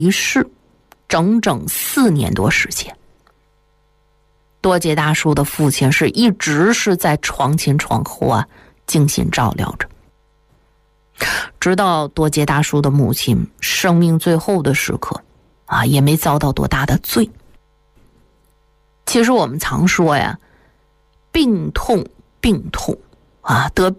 世整整4年多时间。多杰大叔的父亲是一直是在床前床后啊，精心照料着，直到多杰大叔的母亲生命最后的时刻啊，也没遭到多大的罪。其实我们常说呀，病痛啊，得